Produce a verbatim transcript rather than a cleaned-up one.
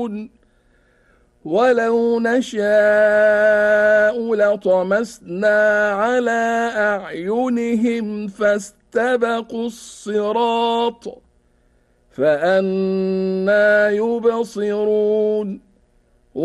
يبصرون ولو نشاء لطمسنا على أعينهم فاستبقوا الصراط فأنى يبصرون